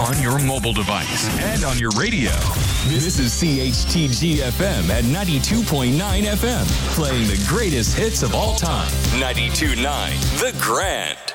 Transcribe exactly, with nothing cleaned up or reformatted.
on your mobile device, and on your radio. This is C H T G F M at ninety-two point nine F M, playing the greatest hits of all time. ninety-two point nine The Grand.